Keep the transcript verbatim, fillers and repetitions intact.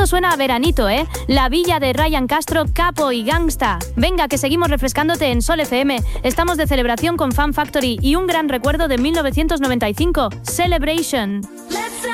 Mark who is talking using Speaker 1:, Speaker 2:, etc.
Speaker 1: Esto suena a veranito, ¿eh? La Villa de Ryan Castro, Capo y Gangsta. Venga, que seguimos refrescándote en Sol F M. Estamos de celebración con Fan Factory y un gran recuerdo de mil novecientos noventa y cinco, Celebration.